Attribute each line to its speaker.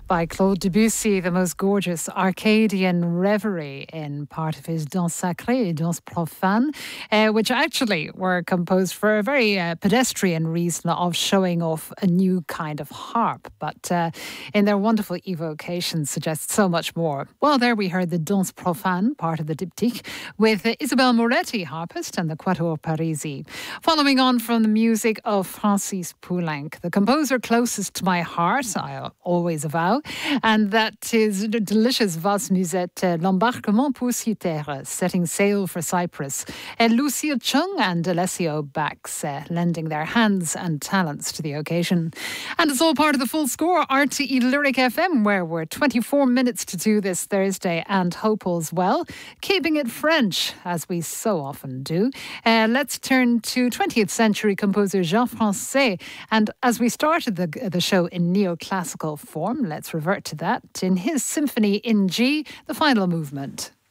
Speaker 1: by Claude Debussy, the most gorgeous Arcadian reverie in part of his Danse Sacrée, Danse Profane, which actually were composed for a very pedestrian reason of showing off a new kind of harp, but in their wonderful evocation suggests so much more. Well, there we heard the Danse Profane, part of the diptyque, with Isabelle Moretti, harpist, and the Quatuor Parisi. Following on from the music of Francis Poulenc, the composer closest to my heart, I always avow, and that is the delicious Valse Musette, L'Embarquement pour Cythère, setting sail for Cyprus. Lucille Chung and Alessio Bax lending their hands and talents to the occasion. And it's all part of the full score, RTE Lyric FM, where we're 24 minutes to do this Thursday, and hope all's well, keeping it French, as we so often do. Let's turn to 20th century composer Jean Francais, and as we started the show in neoclassical form, let's revert to that in his Symphony in G, the final movement.